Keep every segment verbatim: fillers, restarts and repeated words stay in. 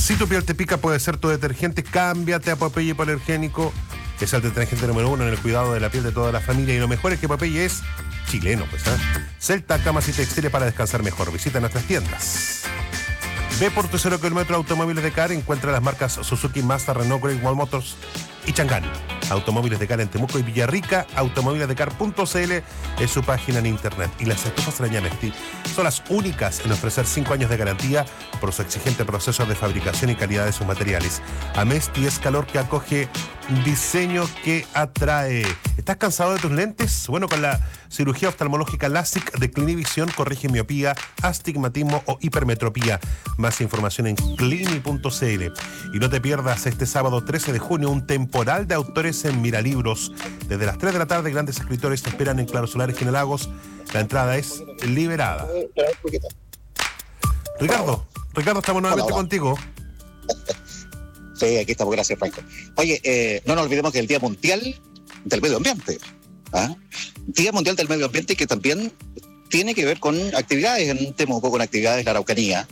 Si tu piel te pica, puede ser tu detergente. Cámbiate a Popeye Hipoalergénico, que es el detergente número uno en el cuidado de la piel de toda la familia. Y lo mejor es que Popeye es chileno, pues, ¿eh? Celta, camas y textiles para descansar mejor. Visita nuestras tiendas. Ve por tu cero kilómetro Automóviles de Car. Encuentra las marcas Suzuki, Mazda, Renault, Great Wall Motors y Chang'an. Automóviles de Car en Temuco y Villarrica. automóviles de car punto c l es su página en internet. Y las estufas Rañamesti son las únicas en ofrecer cinco años de garantía por su exigente proceso de fabricación y calidad de sus materiales. Amesti es calor que acoge, diseño que atrae. ¿Estás cansado de tus lentes? Bueno, con la cirugía oftalmológica LASIK de Clinivision corrige miopía, astigmatismo o hipermetropía. Más información en clini punto c l. Y no te pierdas este sábado trece de junio un temporal de autores en Miralibros. Desde las tres de la tarde, grandes escritores te esperan en Claro Solares, Lagos. La entrada es liberada. Ricardo, Ricardo, estamos nuevamente hola, hola. contigo. Sí, aquí estamos, gracias, Franco. Oye, eh, no nos olvidemos que el Día Mundial del Medio Ambiente, ¿ah? Día Mundial del Medio Ambiente que también tiene que ver con actividades en Temuco, con actividades en la Araucanía.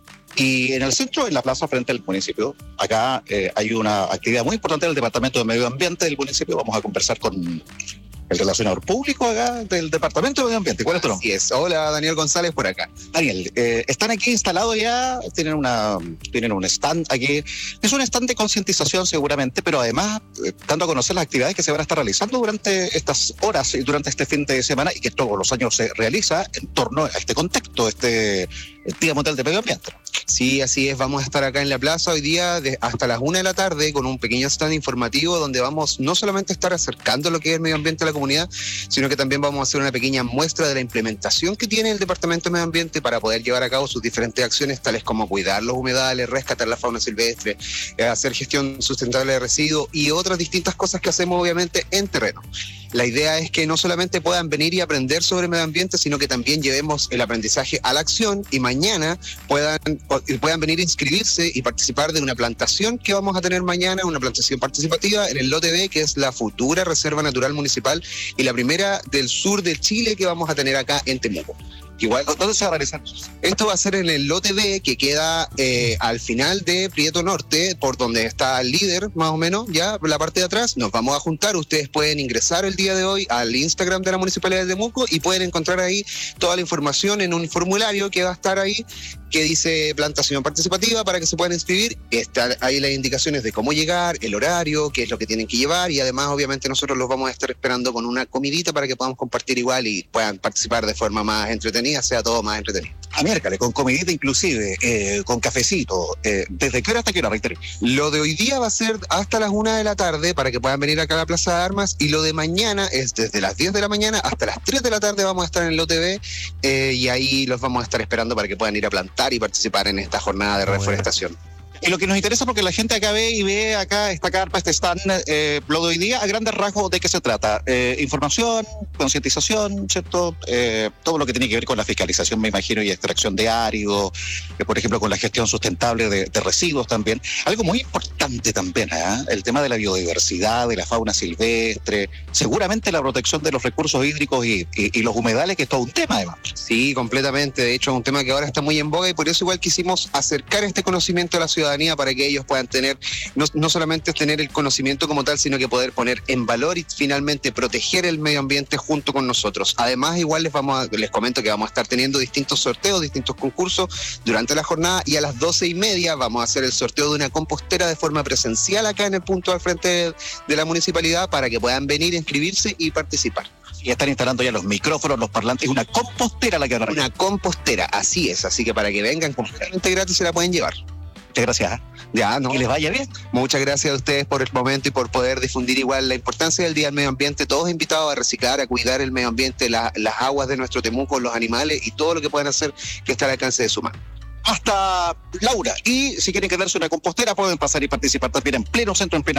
Y en el centro, en la plaza frente al municipio, acá eh, hay una actividad muy importante del Departamento de Medio Ambiente del municipio. Vamos a conversar con el relacionador público acá del Departamento de Medio Ambiente. ¿Cuál es tu nombre? Así es. Hola, Daniel González por acá. Daniel, eh, están aquí instalados ya, tienen una tienen un stand aquí. Es un stand de concientización seguramente, pero además eh, dando a conocer las actividades que se van a estar realizando durante estas horas y durante este fin de semana, y que todos los años se realiza en torno a este contexto, este Día Mundial de Medio Ambiente. Sí, así es. Vamos a estar acá en la plaza hoy día de hasta las una de la tarde con un pequeño stand informativo donde vamos no solamente a estar acercando lo que es el medio ambiente a la comunidad, sino que también vamos a hacer una pequeña muestra de la implementación que tiene el Departamento de Medio Ambiente para poder llevar a cabo sus diferentes acciones, tales como cuidar los humedales, rescatar la fauna silvestre, eh, hacer gestión sustentable de residuos y otras distintas cosas que hacemos obviamente en terreno. La idea es que no solamente puedan venir y aprender sobre medio ambiente, sino que también llevemos el aprendizaje a la acción y mañana puedan, puedan venir a inscribirse y participar de una plantación que vamos a tener mañana, una plantación participativa en el lote B, que es la futura Reserva Natural Municipal y la primera del sur de Chile que vamos a tener acá en Temuco. Igual, ¿dónde se va a realizar? Esto va a ser en el lote B, que queda eh, al final de Prieto Norte, por donde está el líder, más o menos, ya por la parte de atrás. Nos vamos a juntar. Ustedes pueden ingresar el día de hoy al Instagram de la Municipalidad de Temuco y pueden encontrar ahí toda la información en un formulario que va a estar ahí, que dice plantación participativa, para que se puedan inscribir. Están ahí las indicaciones de cómo llegar, el horario, qué es lo que tienen que llevar, y además obviamente nosotros los vamos a estar esperando con una comidita para que podamos compartir igual y puedan participar de forma más entretenida, sea todo más entretenido. A miércoles, con comidita inclusive, eh, con cafecito. Eh, ¿Desde qué hora hasta qué hora, reitero? Lo de hoy día va a ser hasta las una de la tarde para que puedan venir acá a la Plaza de Armas, y lo de mañana es desde las diez de la mañana hasta las tres de la tarde. Vamos a estar en el lote B eh, y ahí los vamos a estar esperando para que puedan ir a plantar y participar en esta jornada de reforestación. Y lo que nos interesa, porque la gente acá ve y ve acá esta carpa, este stand, eh, lo de hoy día, a grandes rasgos, ¿de qué se trata? Eh, información, concientización, ¿cierto? Eh, todo lo que tiene que ver con la fiscalización, me imagino, y extracción de árido, eh, por ejemplo, con la gestión sustentable de, de residuos también. Algo muy importante también, ¿eh? El tema de la biodiversidad, de la fauna silvestre, seguramente la protección de los recursos hídricos y, y, y los humedales, que es todo un tema, además. Sí, completamente. De hecho, es un tema que ahora está muy en boga y por eso igual quisimos acercar este conocimiento a la ciudadanía para que ellos puedan tener, no, no solamente tener el conocimiento como tal, sino que poder poner en valor y finalmente proteger el medio ambiente junto con nosotros. Además, igual les vamos a, les comento que vamos a estar teniendo distintos sorteos, distintos concursos durante la jornada, y a las doce y media vamos a hacer el sorteo de una compostera de forma presencial acá en el punto al frente de, de la municipalidad para que puedan venir, inscribirse y participar. Y están instalando ya los micrófonos, los parlantes, una compostera la que van a Una compostera, así es, así que para que vengan completamente gratis se la pueden llevar. Muchas gracias. Ya, no. Que les vaya bien. Muchas gracias a ustedes por el momento y por poder difundir igual la importancia del Día del Medio Ambiente. Todos invitados a reciclar, a cuidar el medio ambiente, la, las aguas de nuestro Temuco, los animales y todo lo que puedan hacer que esté al alcance de su mano. Hasta Laura. Y si quieren quedarse una compostera, pueden pasar y participar también en pleno centro, en plena